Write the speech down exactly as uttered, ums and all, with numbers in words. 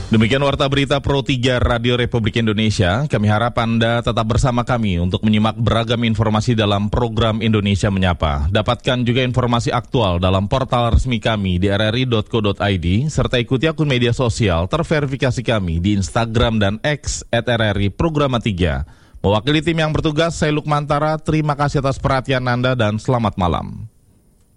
Demikian Warta Berita Pro tiga Radio Republik Indonesia. Kami harap Anda tetap bersama kami untuk menyimak beragam informasi dalam program Indonesia Menyapa. Dapatkan juga informasi aktual dalam portal resmi kami di r r i dot co dot i d, serta ikuti akun media sosial terverifikasi kami di Instagram dan X at r r i programa tiga. Mewakili tim yang bertugas, saya Lukmantara. Terima kasih atas perhatian Anda dan selamat malam.